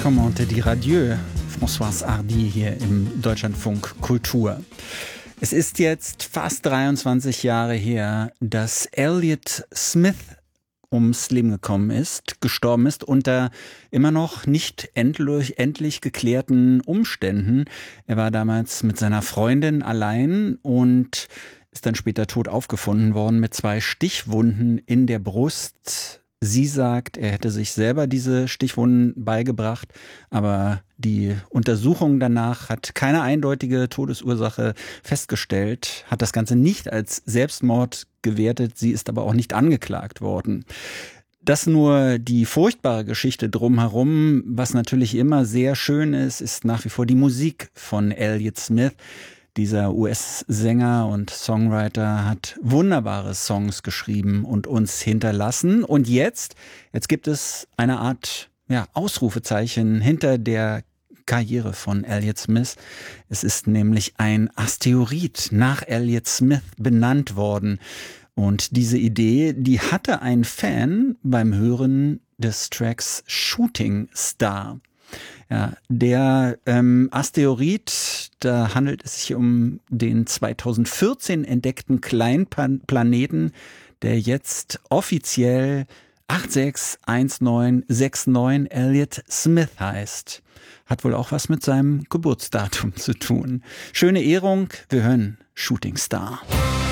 Comment dire adieu? Françoise Hardy hier im Deutschlandfunk Kultur. Es ist jetzt fast 23 Jahre her, dass Elliott Smith ums Leben gekommen ist, gestorben ist, unter immer noch nicht endlich geklärten Umständen. Er war damals mit seiner Freundin allein und ist dann später tot aufgefunden worden mit 2 Stichwunden in der Brust. Sie sagt, er hätte sich selber diese Stichwunden beigebracht, aber die Untersuchung danach hat keine eindeutige Todesursache festgestellt, hat das Ganze nicht als Selbstmord gewertet, sie ist aber auch nicht angeklagt worden. Das nur die furchtbare Geschichte drumherum. Was natürlich immer sehr schön ist, ist nach wie vor die Musik von Elliott Smith. Dieser US-Sänger und Songwriter hat wunderbare Songs geschrieben und uns hinterlassen. Und jetzt gibt es eine Art Ausrufezeichen hinter der Karriere von Elliott Smith. Es ist nämlich ein Asteroid nach Elliott Smith benannt worden. Und diese Idee, die hatte ein Fan beim Hören des Tracks Shooting Star. Ja, der Asteroid, da handelt es sich um den 2014 entdeckten Kleinplaneten, der jetzt offiziell 861969 Elliott Smith heißt. Hat wohl auch was mit seinem Geburtsdatum zu tun. Schöne Ehrung, wir hören Shooting Star.